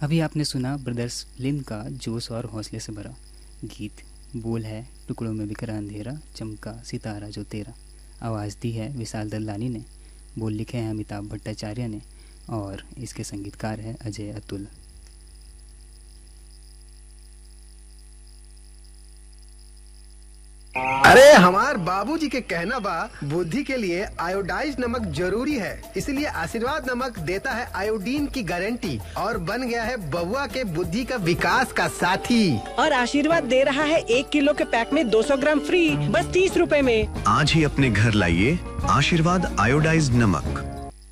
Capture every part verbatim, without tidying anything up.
अभी आपने सुना ब्रदर्स फिल्म का जोश और हौसले से भरा गीत। बोल है टुकड़ों में बिखरा अंधेरा, चमका सितारा जो तेरा। आवाज़ दी है विशाल दल्लानी ने, बोल लिखे हैं अमिताभ भट्टाचार्य ने, और इसके संगीतकार हैं अजय अतुल। अरे हमार बाबूजी के कहना बा बुद्धि के लिए आयोडाइज नमक जरूरी है, इसलिए आशीर्वाद नमक देता है आयोडीन की गारंटी और बन गया है बबुआ के बुद्धि का विकास का साथी। और आशीर्वाद दे रहा है एक किलो के पैक में दो सौ ग्राम फ्री, बस तीस रुपए में। आज ही अपने घर लाइए आशीर्वाद आयोडाइज नमक।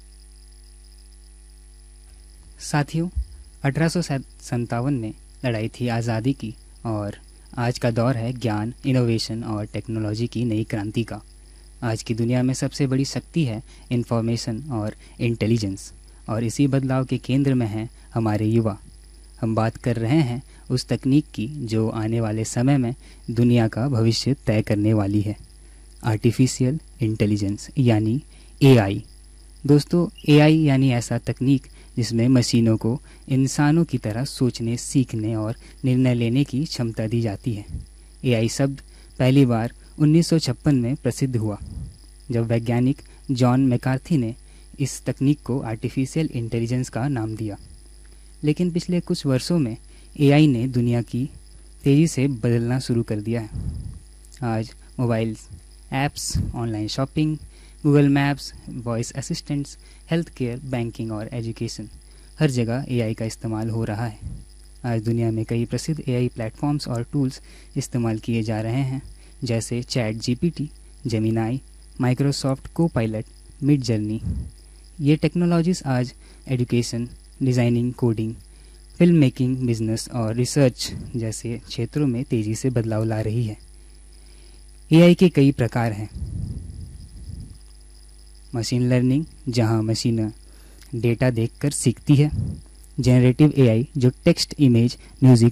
साथियों, अठारह सौ संतावन में लड़ाई थी आज़ादी की, और आज का दौर है ज्ञान, इनोवेशन और टेक्नोलॉजी की नई क्रांति का। आज की दुनिया में सबसे बड़ी शक्ति है इंफॉर्मेशन और इंटेलिजेंस, और इसी बदलाव के केंद्र में हैं हमारे युवा। हम बात कर रहे हैं उस तकनीक की जो आने वाले समय में दुनिया का भविष्य तय करने वाली है, आर्टिफिशियल इंटेलिजेंस यानी ए आई। दोस्तों, ए आई यानी ऐसा तकनीक जिसमें मशीनों को इंसानों की तरह सोचने, सीखने और निर्णय लेने की क्षमता दी जाती है। ए आई शब्द पहली बार उन्नीस सौ छप्पन में प्रसिद्ध हुआ, जब वैज्ञानिक जॉन मैकार्थी ने इस तकनीक को आर्टिफिशियल इंटेलिजेंस का नाम दिया। लेकिन पिछले कुछ वर्षों में ए आई ने दुनिया की तेज़ी से बदलना शुरू कर दिया है। आज mobile apps, online shopping, Google maps, voice assistants, health care, banking और एजुकेशन, हर जगह ए आई का इस्तेमाल हो रहा है। आज दुनिया में कई प्रसिद्ध ए आई प्लेटफॉर्म्स और टूल्स इस्तेमाल किए जा रहे हैं, जैसे chat G P T, Gemini, Microsoft Copilot, mid journey. ये टेक्नोलॉजीज़ आज education, designing, coding, film making, business और रिसर्च जैसे क्षेत्रों में तेज़ी से बदलाव ला रही है। ए आई के कई प्रकार हैं। मशीन लर्निंग, जहां मशीन डेटा देखकर सीखती है। जनरेटिव ए आई, जो टेक्स्ट, इमेज, म्यूज़िक,